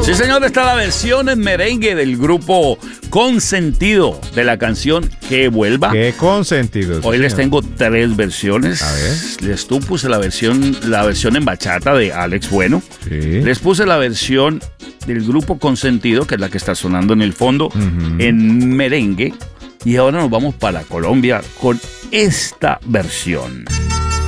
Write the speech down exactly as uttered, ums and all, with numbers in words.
Sí, señor, está la versión en merengue del grupo Consentido de la canción Que Vuelva. Qué consentido. Hoy sí, les señor. tengo tres versiones. A ver. Les tú puse la versión, la versión en bachata de Alex Bueno. Sí. Les puse la versión del grupo Consentido, que es la que está sonando en el fondo, Ujú. en merengue. Y ahora nos vamos para Colombia con esta versión.